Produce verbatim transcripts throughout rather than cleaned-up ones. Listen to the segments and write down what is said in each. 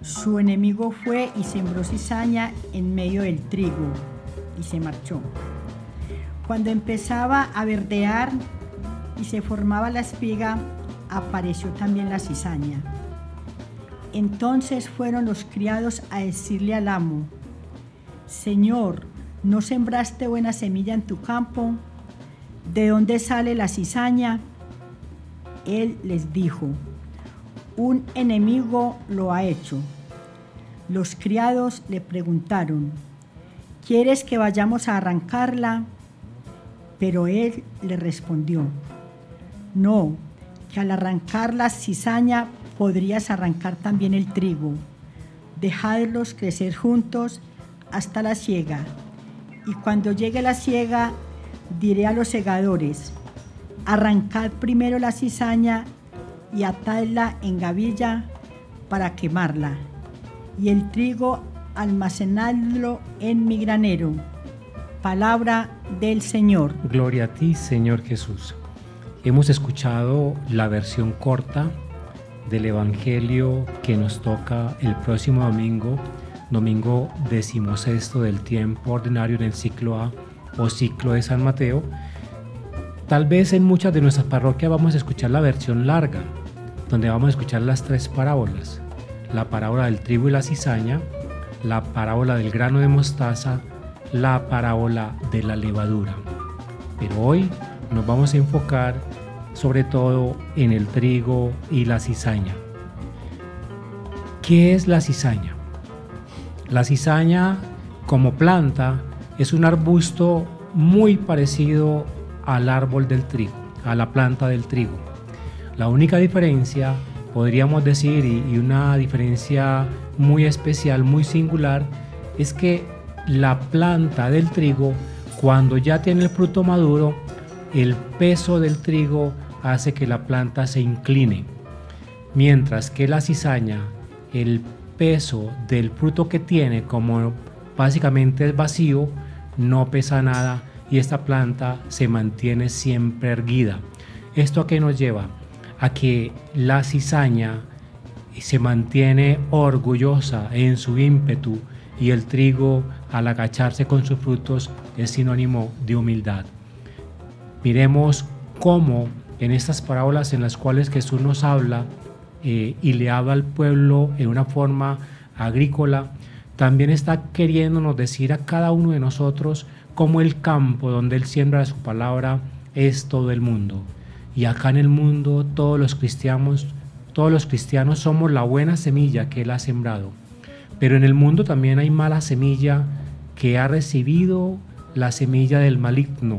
Su enemigo fue y sembró cizaña en medio del trigo y se marchó. Cuando empezaba a verdear y se formaba la espiga, apareció también la cizaña. Entonces fueron los criados a decirle al amo: Señor, ¿no sembraste buena semilla en tu campo? ¿De dónde sale la cizaña? Él les dijo: un enemigo lo ha hecho. Los criados le preguntaron: ¿quieres que vayamos a arrancarla? Pero él le respondió: no, que al arrancar la cizaña podrías arrancar también el trigo. Dejadlos crecer juntos hasta la siega. Y cuando llegue la siega, diré a los segadores: arrancad primero la cizaña y atadla en gavilla para quemarla, y el trigo almacenadlo en mi granero. Palabra del Señor. Gloria a ti, Señor Jesús. Hemos escuchado la versión corta del Evangelio que nos toca el próximo domingo, domingo decimosexto del tiempo ordinario en el ciclo A o ciclo de San Mateo. Tal vez en muchas de nuestras parroquias vamos a escuchar la versión larga, donde vamos a escuchar las tres parábolas: la parábola del trigo y la cizaña, la parábola del grano de mostaza, la parábola de la levadura. Pero hoy nos vamos a enfocar sobre todo en el trigo y la cizaña. ¿Qué es la cizaña? La cizaña como planta es un arbusto muy parecido al árbol del trigo, a la planta del trigo. La única diferencia, podríamos decir, y una diferencia muy especial, muy singular, es que la planta del trigo, cuando ya tiene el fruto maduro, el peso del trigo hace que la planta se incline, mientras que la cizaña, el peso del fruto que tiene, como básicamente es vacío, no pesa nada y esta planta se mantiene siempre erguida. ¿Esto a qué nos lleva? A que la cizaña se mantiene orgullosa en su ímpetu y el trigo, al agacharse con sus frutos, es sinónimo de humildad. Miremos cómo en estas parábolas en las cuales Jesús nos habla eh, y le habla al pueblo en una forma agrícola, también está queriéndonos decir a cada uno de nosotros cómo el campo donde Él siembra su palabra es todo el mundo. Y acá en el mundo todos los cristianos, todos los cristianos somos la buena semilla que Él ha sembrado. Pero en el mundo también hay mala semilla que ha recibido la semilla del maligno,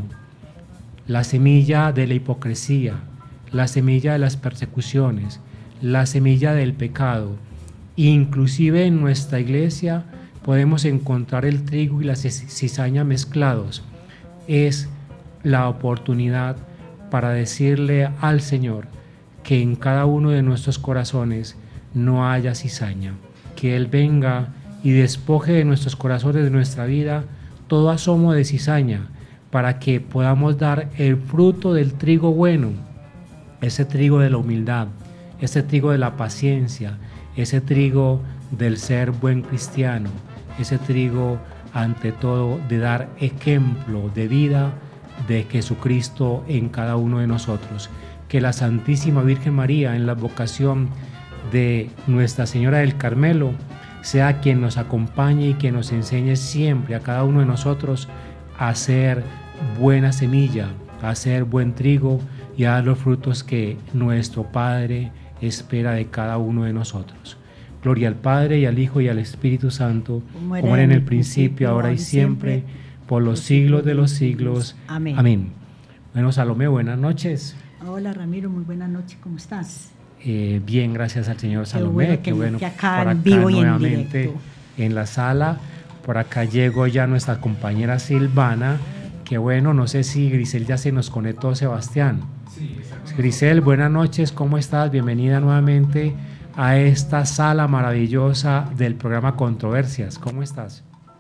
la semilla de la hipocresía, la semilla de las persecuciones, la semilla del pecado. Inclusive en nuestra iglesia podemos encontrar el trigo y la cizaña mezclados. Es la oportunidad para decirle al Señor que en cada uno de nuestros corazones no haya cizaña, que Él venga y despoje de nuestros corazones, de nuestra vida, todo asomo de cizaña, para que podamos dar el fruto del trigo bueno, ese trigo de la humildad, ese trigo de la paciencia, ese trigo del ser buen cristiano, ese trigo ante todo de dar ejemplo de vida de Jesucristo en cada uno de nosotros. Que la Santísima Virgen María, en la vocación de Nuestra Señora del Carmelo, sea quien nos acompañe y quien nos enseñe siempre a cada uno de nosotros a ser buena semilla, a ser buen trigo y a dar los frutos que nuestro Padre espera de cada uno de nosotros. Gloria al Padre y al Hijo y al Espíritu Santo, como era, como era en el principio, ahora y siempre, por los siglos de los siglos. Amén. Amén. Bueno, Salomé, buenas noches. Hola Ramiro, muy buenas noches, ¿cómo estás? Eh, bien, gracias al Señor Salomé, qué bueno, que acá por acá en vivo y en nuevamente directo. En la sala. Por acá llegó ya nuestra compañera Silvana, que bueno, no sé si Grisel ya se nos conectó, Sebastián. Sí, Grisel, buenas noches, ¿cómo estás? Bienvenida nuevamente a esta sala maravillosa del programa Controversias, ¿cómo estás?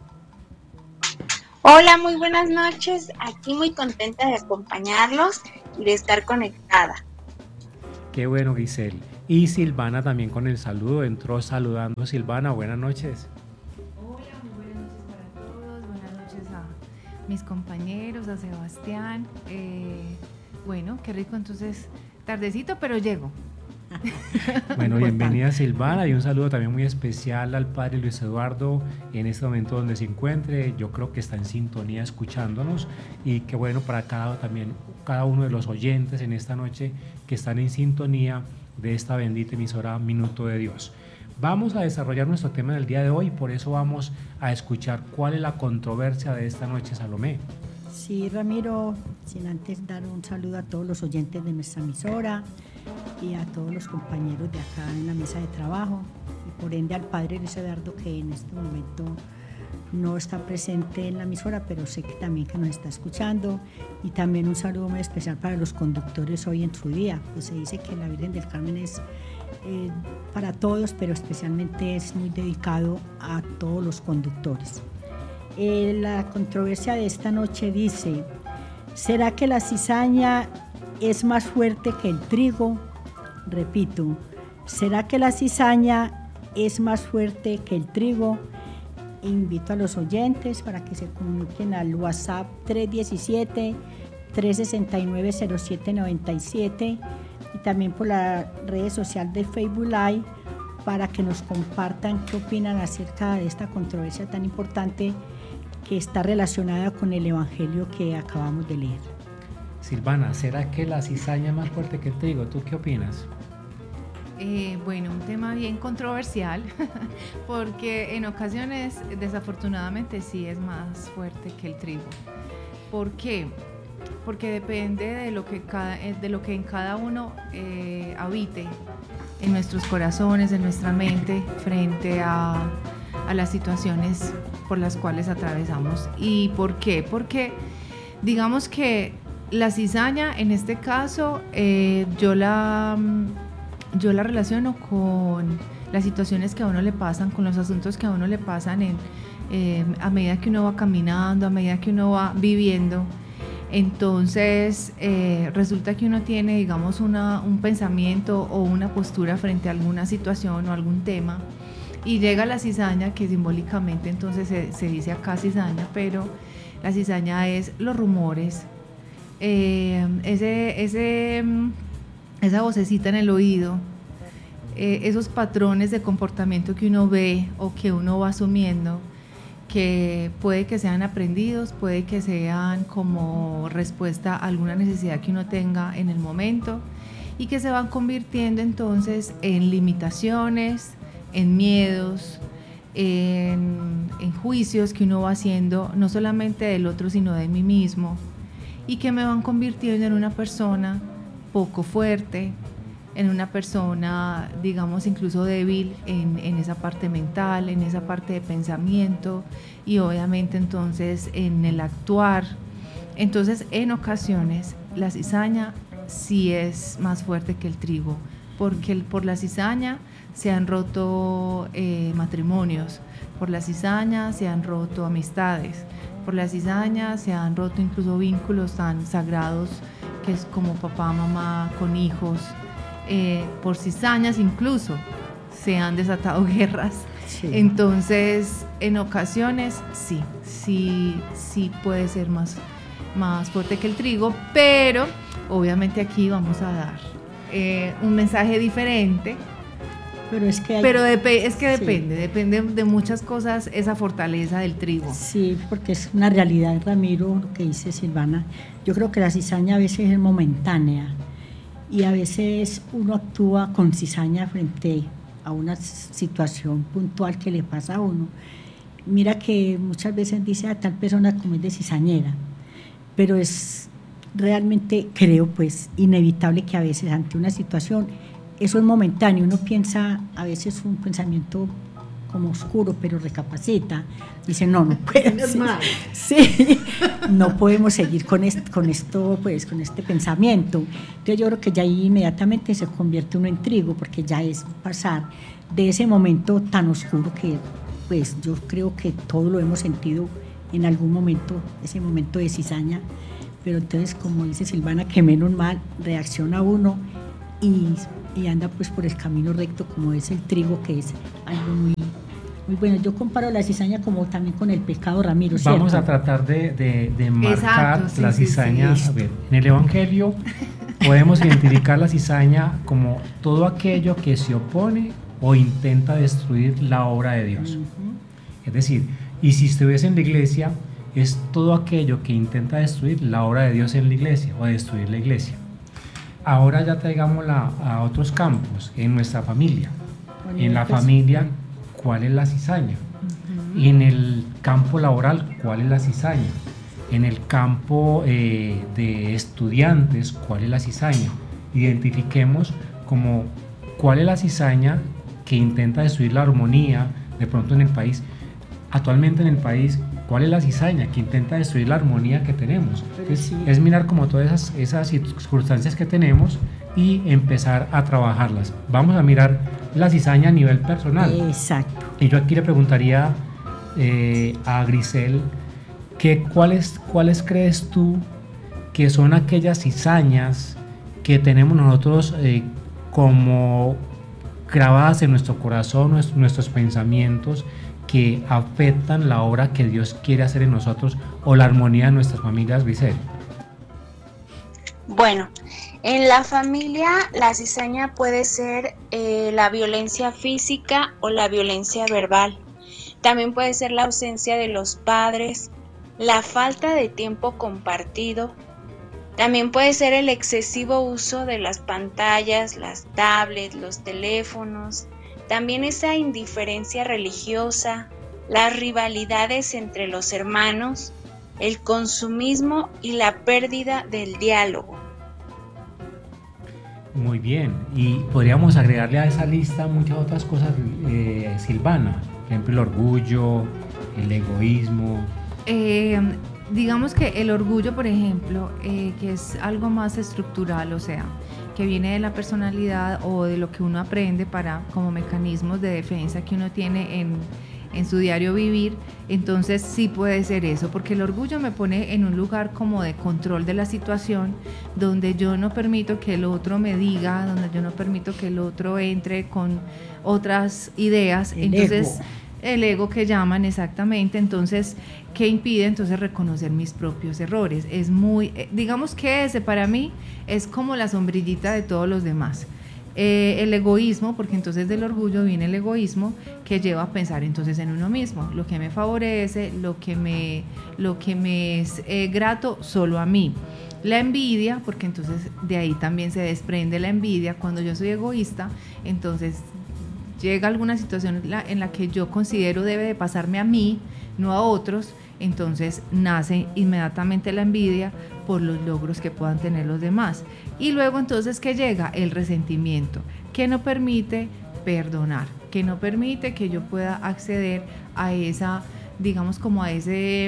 Hola, muy buenas noches, aquí muy contenta de acompañarlos y de estar conectada. Qué bueno, Grisel. Y Silvana también con el saludo, entró saludando. Silvana, buenas noches. Hola, muy buenas noches para todos, buenas noches a mis compañeros, a Sebastián. Eh, bueno, qué rico, entonces, tardecito, pero llego. Bueno, bienvenida Silvana y un saludo también muy especial al padre Luis Eduardo en este momento donde se encuentre. Yo creo que está en sintonía escuchándonos y que bueno para cada, también, cada uno de los oyentes en esta noche que están en sintonía de esta bendita emisora Minuto de Dios. Vamos a desarrollar nuestro tema del día de hoy, por eso vamos a escuchar cuál es la controversia de esta noche, Salomé. Sí, Ramiro, sin antes dar un saludo a todos los oyentes de nuestra emisora y a todos los compañeros de acá en la mesa de trabajo y por ende al padre Luis Eduardo que en este momento no está presente en la emisora, pero sé que también que nos está escuchando, y también un saludo muy especial para los conductores hoy en su día. Pues se dice que la Virgen del Carmen es eh, para todos, pero especialmente es muy dedicado a todos los conductores. Eh, la controversia de esta noche dice: ¿será que la cizaña es más fuerte que el trigo? Repito, ¿será que la cizaña es más fuerte que el trigo? Invito a los oyentes para que se comuniquen al WhatsApp tres uno siete, tres seis nueve, cero siete nueve siete y también por la red social de Facebook Live para que nos compartan qué opinan acerca de esta controversia tan importante que está relacionada con el Evangelio que acabamos de leer. Silvana, ¿será que la cizaña es más fuerte que el trigo? ¿Tú qué opinas? Eh, bueno, un tema bien controversial, porque en ocasiones desafortunadamente sí es más fuerte que el trigo. ¿Por qué? Porque depende de lo que, cada, de lo que en cada uno eh, habite en nuestros corazones, en nuestra mente, frente a, a las situaciones por las cuales atravesamos. ¿Y por qué? Porque digamos que la cizaña, en este caso, eh, yo la... Yo la relaciono con las situaciones que a uno le pasan, con los asuntos que a uno le pasan en, eh, a medida que uno va caminando, a medida que uno va viviendo. Entonces, eh, resulta que uno tiene, digamos, una, un pensamiento o una postura frente a alguna situación o algún tema, y llega la cizaña, que simbólicamente entonces se, se dice acá cizaña, pero la cizaña es los rumores, eh, ese... ese esa vocecita en el oído, eh, esos patrones de comportamiento que uno ve o que uno va asumiendo, que puede que sean aprendidos, puede que sean como respuesta a alguna necesidad que uno tenga en el momento, y que se van convirtiendo entonces en limitaciones, en miedos, en, en juicios que uno va haciendo, no solamente del otro, sino de mí mismo, y que me van convirtiendo en una persona poco fuerte, en una persona, digamos, incluso débil en, en esa parte mental, en esa parte de pensamiento, y obviamente entonces en el actuar. Entonces, en ocasiones, la cizaña sí es más fuerte que el trigo, porque el, por la cizaña se han roto eh, matrimonios, por la cizaña se han roto amistades, por la cizaña se han roto incluso vínculos tan sagrados que es como papá, mamá, con hijos. Eh, por cizañas incluso se han desatado guerras. Sí. Entonces, en ocasiones sí, sí, sí puede ser más, más fuerte que el trigo, pero obviamente aquí vamos a dar eh, un mensaje diferente. Pero es que, hay, Pero dep- es que sí. depende, depende de muchas cosas esa fortaleza del trigo. Sí, porque es una realidad, Ramiro, lo que dice Silvana. Yo creo que la cizaña a veces es momentánea y a veces uno actúa con cizaña frente a una situación puntual que le pasa a uno. Mira que muchas veces dice a tal persona como es de cizañera, pero es realmente, creo, pues, inevitable que a veces ante una situación eso es momentáneo, uno piensa a veces un pensamiento como oscuro, pero recapacita, dice no, no puede ser, sí, no podemos seguir con esto, con esto, pues con este pensamiento. Entonces yo creo que ya ahí inmediatamente se convierte uno en trigo, porque ya es pasar de ese momento tan oscuro que pues yo creo que todos lo hemos sentido en algún momento, ese momento de cizaña, pero entonces como dice Silvana, que menos mal reacciona uno y y anda pues por el camino recto como es el trigo, que es algo muy, muy bueno. Yo comparo la cizaña como también con el pecado, Ramiro, ¿cierto? Vamos a tratar de, de, de marcar Exacto, sí, la sí, cizaña. sí. A ver, en el Evangelio podemos identificar la cizaña como todo aquello que se opone o intenta destruir la obra de Dios. Ujú. Es decir, y si estuviese en la iglesia, es todo aquello que intenta destruir la obra de Dios en la iglesia o destruir la iglesia. Ahora ya traigámosla a otros campos, en nuestra familia. Bueno, En la pues, familia, ¿cuál es la cizaña? Y en el campo laboral, ¿cuál es la cizaña? En el campo eh, de estudiantes, ¿cuál es la cizaña? Identifiquemos como cuál es la cizaña que intenta destruir la armonía de pronto en el país. Actualmente en el país, ¿cuál es la cizaña que intenta destruir la armonía que tenemos? Pero sí. Es mirar como todas esas, esas circunstancias que tenemos y empezar a trabajarlas. Vamos a mirar la cizaña a nivel personal. Exacto. Y yo aquí le preguntaría eh, a Grisel, que cuáles, ¿cuáles crees tú que son aquellas cizañas que tenemos nosotros eh, como grabadas en nuestro corazón, nuestros, nuestros pensamientos, que afectan la obra que Dios quiere hacer en nosotros o la armonía de nuestras familias, Grisel? Bueno, en la familia la cizaña puede ser eh, la violencia física o la violencia verbal. También puede ser la ausencia de los padres, la falta de tiempo compartido. También puede ser el excesivo uso de las pantallas, las tablets, los teléfonos. También esa indiferencia religiosa, las rivalidades entre los hermanos, el consumismo y la pérdida del diálogo. Muy bien, y podríamos agregarle a esa lista muchas otras cosas, eh, Silvana, por ejemplo el orgullo, el egoísmo. Eh, digamos que el orgullo, por ejemplo, eh, que es algo más estructural, o sea, que viene de la personalidad o de lo que uno aprende para como mecanismos de defensa que uno tiene en, en su diario vivir, entonces sí puede ser eso, porque el orgullo me pone en un lugar como de control de la situación, donde yo no permito que el otro me diga, donde yo no permito que el otro entre con otras ideas, El entonces... ego. El ego que llaman, exactamente. Entonces, ¿qué impide entonces reconocer mis propios errores? Es muy, eh, digamos que ese para mí es como la sombrillita de todos los demás. Eh, el egoísmo, porque entonces del orgullo viene el egoísmo que lleva a pensar entonces en uno mismo, lo que me favorece, lo que me, lo que me es eh, grato solo a mí. La envidia, porque entonces de ahí también se desprende la envidia. Cuando yo soy egoísta, entonces llega alguna situación en la, en la que yo considero debe de pasarme a mí, no a otros, entonces nace inmediatamente la envidia por los logros que puedan tener los demás. Y luego entonces, ¿qué llega? El resentimiento, que no permite perdonar, que no permite que yo pueda acceder a esa, digamos como a, ese,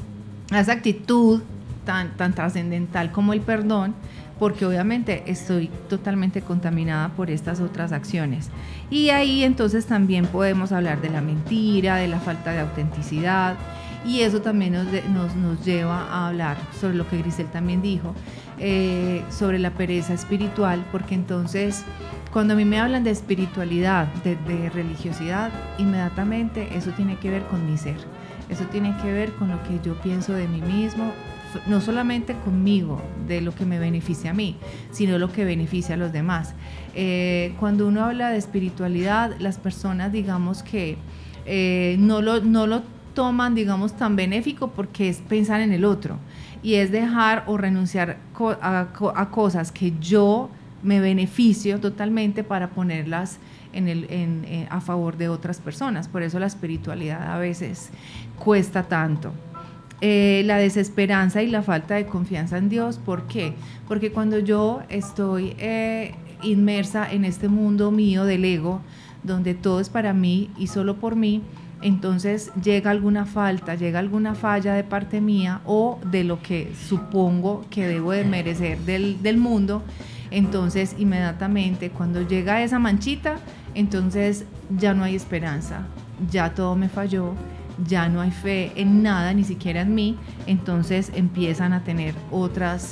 a esa actitud tan, tan trascendental como el perdón, porque obviamente estoy totalmente contaminada por estas otras acciones. Y ahí entonces también podemos hablar de la mentira, de la falta de autenticidad, y eso también nos, de, nos, nos lleva a hablar sobre lo que Grisel también dijo, eh, sobre la pereza espiritual, porque entonces cuando a mí me hablan de espiritualidad, de, de religiosidad, inmediatamente eso tiene que ver con mi ser, eso tiene que ver con lo que yo pienso de mí mismo, no solamente conmigo, de lo que me beneficia a mí, sino lo que beneficia a los demás. Eh, cuando uno habla de espiritualidad, las personas, digamos que eh, no, lo, no lo toman, digamos, tan benéfico porque es pensar en el otro y es dejar o renunciar co- a, a cosas que yo me beneficio totalmente para ponerlas en el, en, en, a favor de otras personas. Por eso la espiritualidad a veces cuesta tanto. Eh, la desesperanza y la falta de confianza en Dios. ¿Por qué? Porque cuando yo estoy eh, inmersa en este mundo mío del ego, donde todo es para mí y solo por mí, entonces llega alguna falta, llega alguna falla de parte mía o de lo que supongo que debo de merecer del, del mundo, entonces inmediatamente cuando llega esa manchita, entonces ya no hay esperanza, ya todo me falló, ya no hay fe en nada, ni siquiera en mí, entonces empiezan a tener otras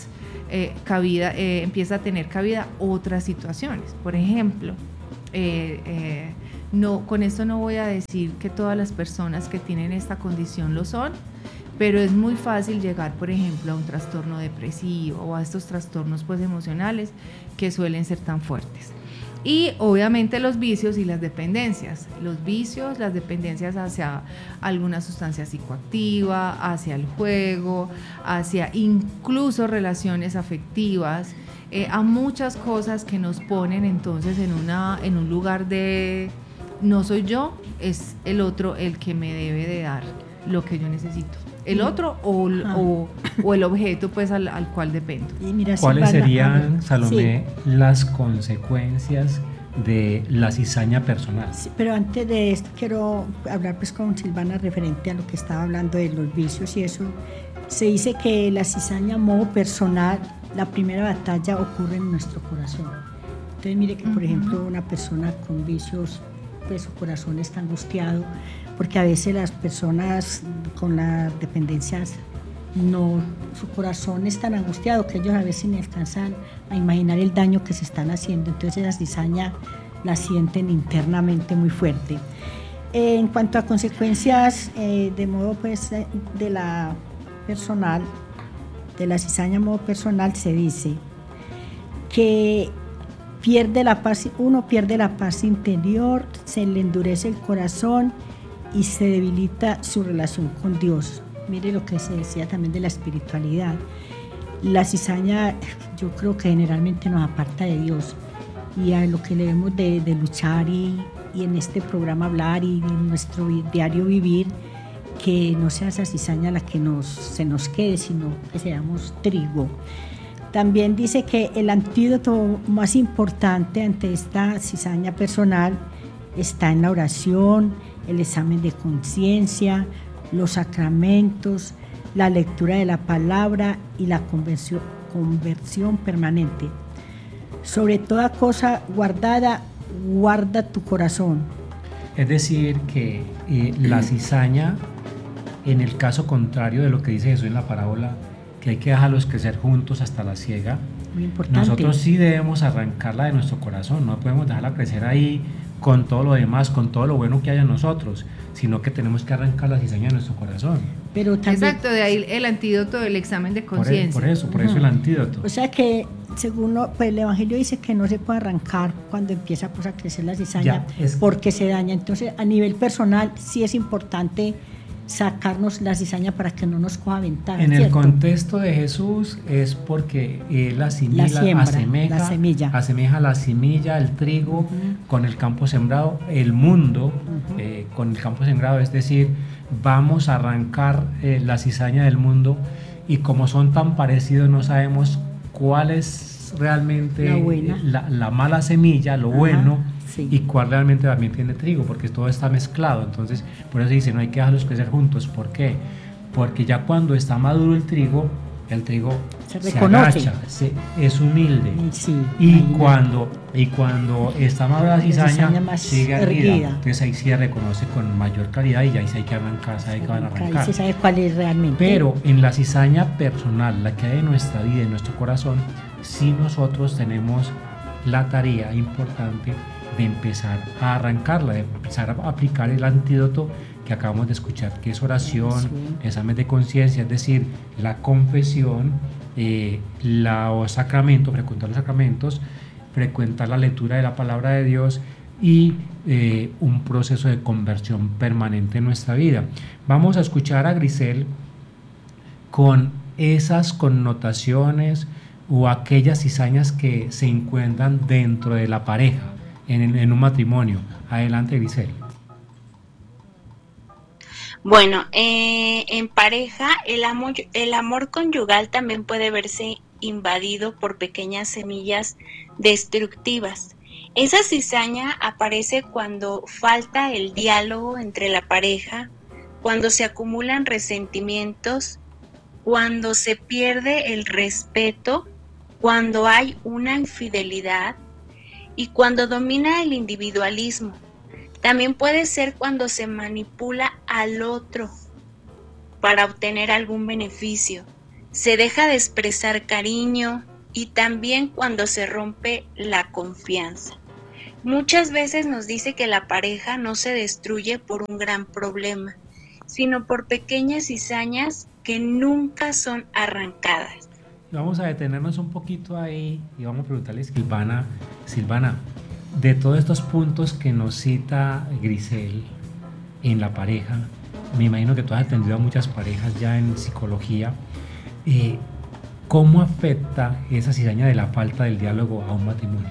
eh, cabida, eh, empieza a tener cabida otras situaciones. Por ejemplo, eh, eh, no, con esto no voy a decir que todas las personas que tienen esta condición lo son, pero es muy fácil llegar, por ejemplo, a un trastorno depresivo o a estos trastornos pues, emocionales que suelen ser tan fuertes. Y obviamente los vicios y las dependencias, los vicios, las dependencias hacia alguna sustancia psicoactiva, hacia el juego, hacia incluso relaciones afectivas, eh, a muchas cosas que nos ponen entonces en, una, en un lugar de no soy yo, es el otro el que me debe de dar lo que yo necesito. El otro o, o, o el objeto pues al, al cual dependo. Y mira, ¿Cuáles Silvana, serían, Salomé, sí. las consecuencias de la cizaña personal? Sí, pero antes de esto quiero hablar pues con Silvana referente a lo que estaba hablando de los vicios y eso. Se dice que la cizaña a modo personal, la primera batalla ocurre en nuestro corazón. Entonces mire que por uh-huh. ejemplo una persona con vicios, pues su corazón está angustiado, porque a veces las personas con las dependencias, no, su corazón es tan angustiado que ellos a veces ni alcanzan a imaginar el daño que se están haciendo, entonces la cizaña la sienten internamente muy fuerte. Eh, en cuanto a consecuencias eh, de modo pues de la personal, de la cizaña a modo personal, se dice que pierde la paz, uno pierde la paz interior, se le endurece el corazón y se debilita su relación con Dios. Mire lo que se decía también de la espiritualidad. La cizaña yo creo que generalmente nos aparta de Dios, y a lo que debemos de, de luchar y, y en este programa hablar y en nuestro diario vivir, que no sea esa cizaña la que nos, se nos quede, sino que seamos trigo. También dice que el antídoto más importante ante esta cizaña personal está en la oración, el examen de conciencia, los sacramentos, la lectura de la palabra y la conversión, conversión permanente. Sobre toda cosa guardada, guarda tu corazón. Es decir, que eh, la cizaña, en el caso contrario de lo que dice Jesús en la parábola, que hay que dejarlos crecer juntos hasta la siega, muy importante. Nosotros sí debemos arrancarla de nuestro corazón, no podemos dejarla crecer ahí con todo lo demás, con todo lo bueno que haya en nosotros, sino que tenemos que arrancar la cizaña de nuestro corazón. Pero también, exacto, de ahí el antídoto del examen de conciencia. Por, por eso, por uh-huh. eso el antídoto. O sea que, según lo, pues el Evangelio dice que no se puede arrancar cuando empieza pues, a crecer la cizaña, ya, es... porque se daña. Entonces, a nivel personal, sí es importante sacarnos la cizaña para que no nos coja ventaja. En ¿cierto? El contexto de Jesús es porque él asimila, la siembra, asemeja, la semilla. asemeja la semilla, el trigo uh-huh. con el campo sembrado, el mundo uh-huh. eh, con el campo sembrado, es decir, vamos a arrancar eh, la cizaña del mundo, y como son tan parecidos no sabemos cuál es realmente la, buena. la, la mala semilla, lo Ajá. bueno, sí. y cuál realmente también tiene trigo, porque todo está mezclado. Entonces, por eso se dice, no hay que dejarlos crecer juntos. ¿Por qué? Porque ya cuando está maduro el trigo, el trigo se, se reconoce. agacha, se, es humilde. Sí, y, cuando, y cuando está madura la cizaña, cizaña sigue erguida. Entonces ahí sí se reconoce con mayor claridad y ahí sí hay que arrancar, sabe que van a arrancar. Ahí se sabe cuál es realmente. Pero en la cizaña personal, la que hay en nuestra vida, en nuestro corazón, sí nosotros tenemos la tarea importante de empezar a arrancarla, de empezar a aplicar el antídoto que acabamos de escuchar, que es oración, sí. examen de conciencia, es decir, la confesión, eh, los sacramentos, frecuentar los sacramentos, frecuentar la lectura de la palabra de Dios y eh, un proceso de conversión permanente en nuestra vida. Vamos a escuchar a Grisel con esas connotaciones o aquellas cizañas que se encuentran dentro de la pareja, en, en un matrimonio. Adelante, Grisel. Bueno, eh, en pareja el amor, el amor conyugal también puede verse invadido por pequeñas semillas destructivas. Esa cizaña aparece cuando falta el diálogo entre la pareja, cuando se acumulan resentimientos, cuando se pierde el respeto, cuando hay una infidelidad y cuando domina el individualismo. También puede ser cuando se manipula al otro para obtener algún beneficio. se deja de expresar cariño y también cuando se rompe la confianza. Muchas veces nos dice que la pareja no se destruye por un gran problema, sino por pequeñas cizañas que nunca son arrancadas. Vamos a detenernos un poquito ahí y vamos a preguntarle a Silvana, Silvana, de todos estos puntos que nos cita Grisel en la pareja, me imagino que tú has atendido a muchas parejas ya en psicología, eh, ¿cómo afecta esa cizaña de la falta del diálogo a un matrimonio?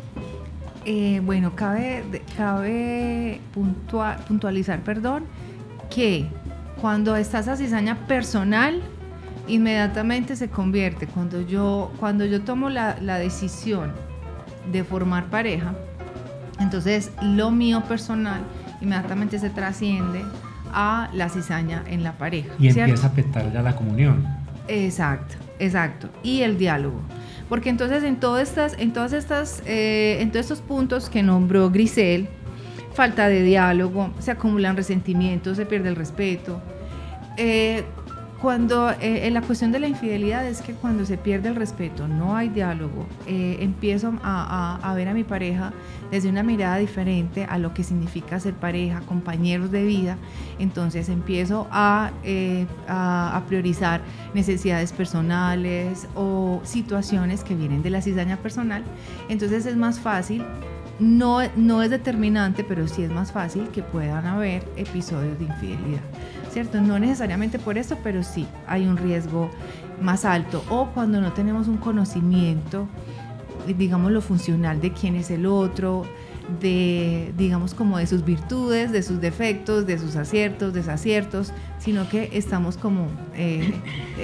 Eh, bueno, cabe, cabe puntual, puntualizar, perdón, que cuando está esa cizaña personal, inmediatamente se convierte, cuando yo, cuando yo tomo la, la decisión de formar pareja, entonces lo mío personal inmediatamente se trasciende a la cizaña en la pareja. Y ¿cierto? Empieza a afectar ya la comunión. Exacto, exacto. Y el diálogo. Porque entonces en todas estas, en todas estas, eh, en todos estos puntos que nombró Grisel, falta de diálogo, se acumulan resentimientos, se pierde el respeto. Eh, cuando eh, la cuestión de la infidelidad es que cuando se pierde el respeto, no hay diálogo, eh, empiezo a, a, a ver a mi pareja desde una mirada diferente a lo que significa ser pareja, compañeros de vida, entonces empiezo a, eh, a, a priorizar necesidades personales o situaciones que vienen de la cizaña personal, entonces es más fácil. No, no es determinante, pero sí es más fácil que puedan haber episodios de infidelidad, ¿cierto? No necesariamente por eso, pero sí hay un riesgo más alto. O cuando no tenemos un conocimiento, digamos, lo funcional de quién es el otro, de, digamos, como de sus virtudes, de sus defectos, de sus aciertos, desaciertos, sino que estamos como eh,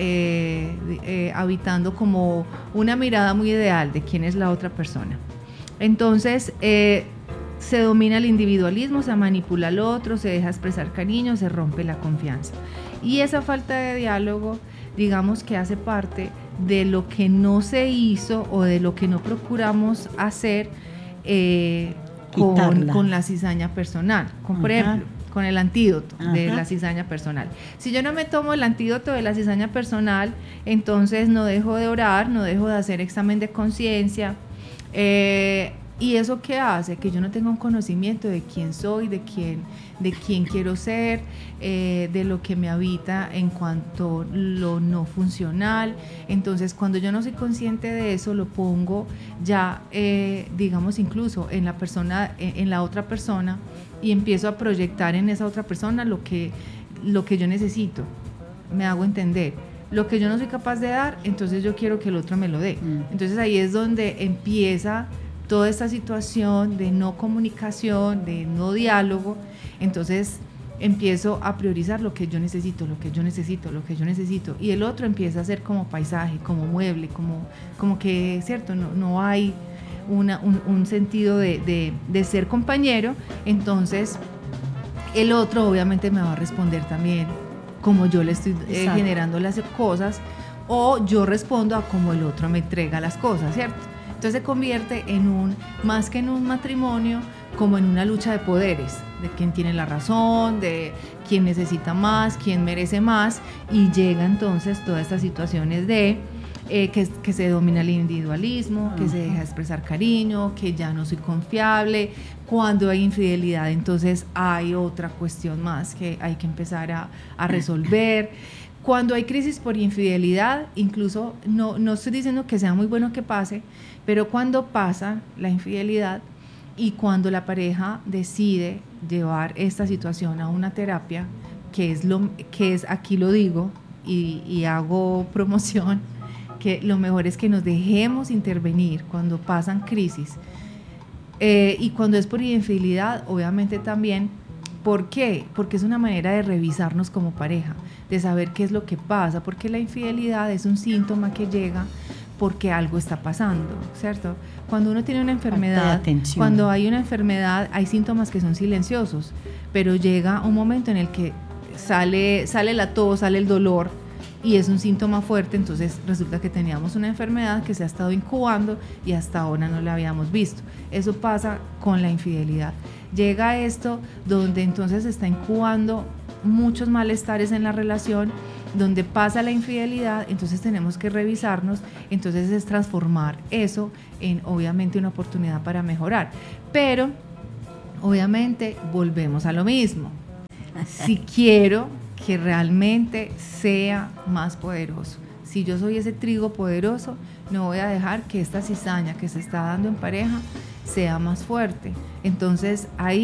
eh, eh, habitando como una mirada muy ideal de quién es la otra persona. Entonces, eh, se domina el individualismo, se manipula al otro, se deja expresar cariño, se rompe la confianza. Y esa falta de diálogo, digamos que hace parte de lo que no se hizo o de lo que no procuramos hacer eh, con, con la cizaña personal. Con, por ejemplo, con el antídoto Ajá. de la cizaña personal. Si yo no me tomo el antídoto de la cizaña personal, entonces no dejo de orar, no dejo de hacer examen de conciencia. Eh, ¿Y eso qué hace? Que yo no tenga un conocimiento de quién soy, de quién, de quién quiero ser, eh, de lo que me habita en cuanto a lo no funcional. Entonces, cuando yo no soy consciente de eso, lo pongo ya, eh, digamos, incluso en la persona, en, en la otra persona, y empiezo a proyectar en esa otra persona lo que, lo que yo necesito. Me hago entender. Lo que yo no soy capaz de dar, entonces yo quiero que el otro me lo dé. Mm. Entonces ahí es donde empieza toda esta situación de no comunicación, de no diálogo. Entonces empiezo a priorizar lo que yo necesito, lo que yo necesito, lo que yo necesito. Y el otro empieza a ser como paisaje, como mueble, como, como que, ¿cierto? No, no hay una, un, un sentido de, de, de ser compañero. Entonces el otro obviamente me va a responder también como yo le estoy eh, generando las cosas, o yo respondo a como el otro me entrega las cosas, ¿cierto? Entonces se convierte en un, más que en un matrimonio, como en una lucha de poderes, de quién tiene la razón, de quién necesita más, quién merece más, y llega entonces todas estas situaciones de eh, que, que se domina el individualismo, que se deja expresar cariño, que ya no soy confiable. Cuando hay infidelidad, entonces hay otra cuestión más que hay que empezar a, a resolver. Cuando hay crisis por infidelidad, incluso no, no estoy diciendo que sea muy bueno que pase, pero cuando pasa la infidelidad y cuando la pareja decide llevar esta situación a una terapia, que es, lo, que es aquí lo digo y, y hago promoción, que lo mejor es que nos dejemos intervenir cuando pasan crisis. Eh, y cuando es por infidelidad, obviamente también. ¿Por qué? Porque es una manera de revisarnos como pareja, de saber qué es lo que pasa, porque la infidelidad es un síntoma que llega porque algo está pasando, ¿cierto? Cuando uno tiene una enfermedad, cuando hay una enfermedad, hay síntomas que son silenciosos, pero llega un momento en el que sale, sale la tos, sale el dolor, y es un síntoma fuerte, entonces resulta que teníamos una enfermedad que se ha estado incubando y hasta ahora no la habíamos visto. Eso pasa con la infidelidad. Llega esto donde entonces se está incubando muchos malestares en la relación, donde pasa la infidelidad, entonces tenemos que revisarnos, entonces es transformar eso en obviamente una oportunidad para mejorar. Pero obviamente volvemos a lo mismo. Si quiero que realmente sea más poderoso, si yo soy ese trigo poderoso, no voy a dejar que esta cizaña que se está dando en pareja sea más fuerte. Entonces ahí